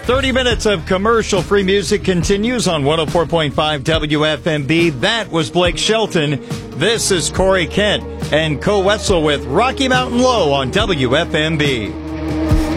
30 minutes of commercial-free music continues on 104.5 WFMB. That was Blake Shelton. This is Corey Kent and Co Wetzel with Rocky Mountain Low on WFMB.